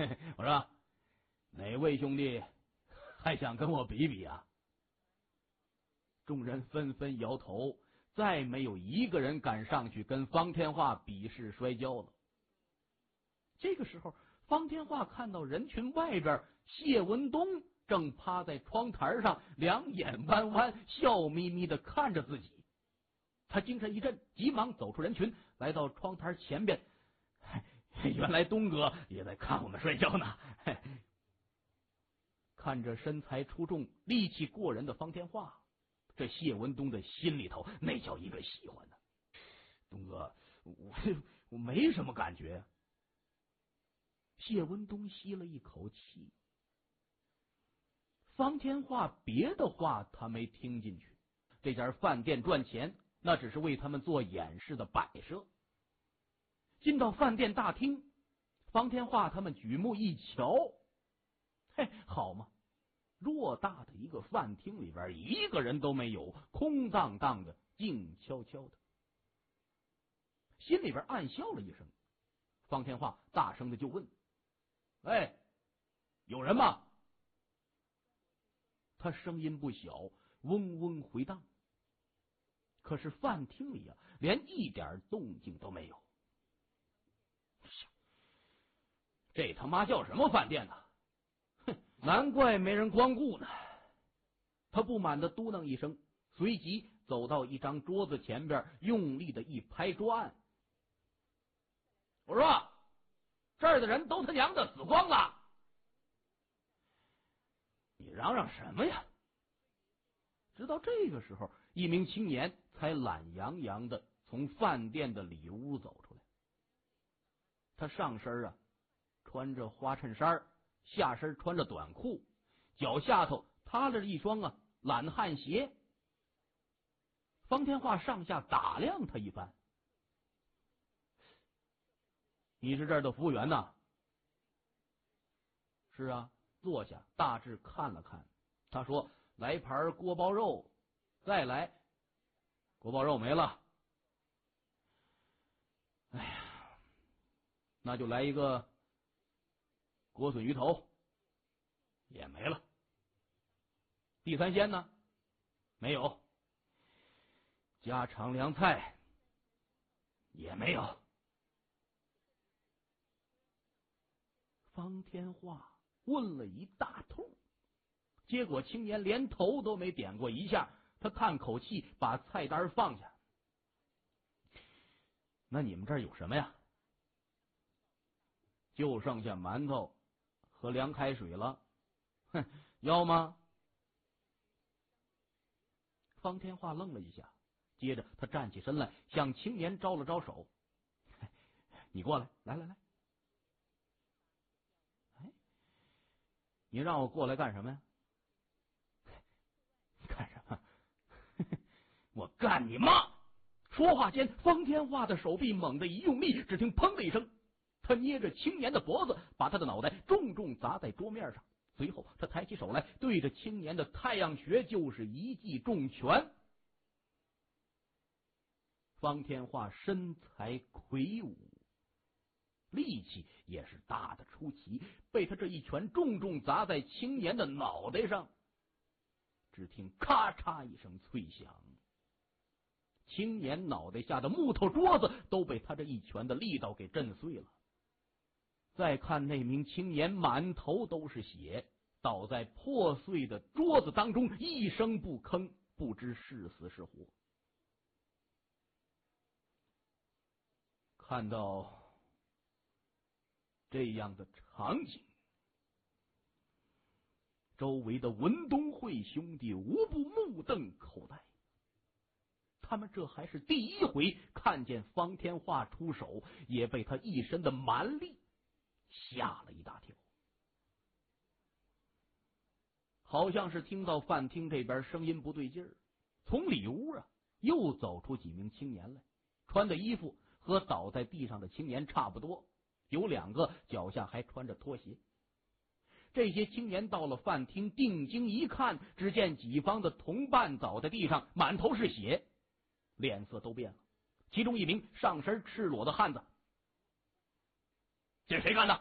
我说哪位兄弟还想跟我比比啊？众人纷纷摇头，再没有一个人敢上去跟方天画比试摔跤了。这个时候，方天画看到人群外边，谢文东正趴在窗台上，两眼弯弯，笑眯眯的看着自己。他精神一振，急忙走出人群，来到窗台前边。原来东哥也在看我们摔跤呢。看着身材出众、力气过人的方天画，这谢文东的心里头那叫一个喜欢呢。东哥，我没什么感觉。谢文东吸了一口气。方天画别的话他没听进去，这家饭店赚钱，那只是为他们做演示的摆设。进到饭店大厅，方天画他们举目一瞧，好嘛，偌大的一个饭厅里边一个人都没有，空荡荡的，静悄悄的。心里边暗笑了一声，方天画大声的就问：喂，有人吗？他声音不小，嗡嗡回荡。可是饭厅里连一点动静都没有。这他妈叫什么饭店呢？难怪没人光顾呢。他不满的嘟囔一声，随即走到一张桌子前边，用力的一拍桌案。我说，这儿的人都他娘的死光了！你嚷嚷什么呀？直到这个时候，一名青年才懒洋洋的从饭店的里屋走出来。他上身穿着花衬衫，下身穿着短裤，脚下头踏着一双懒汉鞋。方天画上下打量他一番。你是这儿的服务员呐？是啊，坐下大致看了看，他说：来盘锅包肉，再来。锅包肉没了。哎呀，那就来一个锅笋鱼头，也没了。地三鲜呢？没有。家常凉菜也没有。方天画问了一大通，结果青年连头都没点过一下。他叹口气，把菜单放下。那你们这儿有什么呀？就剩下馒头和凉开水了。要吗？方天画愣了一下，接着他站起身来，向青年招了招手：你过来，来来来。你让我过来干什么呀？干什么？我干你妈！说话间，方天画的手臂猛地一用力，只听砰的一声，他捏着青年的脖子，把他的脑袋重重砸在桌面上。随后他抬起手来，对着青年的太阳穴就是一记重拳。方天画身材魁梧，力气也是大的出奇，被他这一拳重重砸在青年的脑袋上，只听咔嚓一声脆响，青年脑袋下的木头桌子都被他这一拳的力道给震碎了。再看那名青年满头都是血，倒在破碎的桌子当中，一声不吭，不知是死是活。看到这样的场景，周围的文东会兄弟无不目瞪口呆。他们这还是第一回看见方天画出手，也被他一身的蛮力吓了一大跳。好像是听到饭厅这边声音不对劲儿，从里屋又走出几名青年来，穿的衣服和倒在地上的青年差不多，有2个脚下还穿着拖鞋。这些青年到了饭厅，定睛一看，只见己方的同伴倒在地上，满头是血，脸色都变了。其中一名上身赤裸的汉子：这谁干的？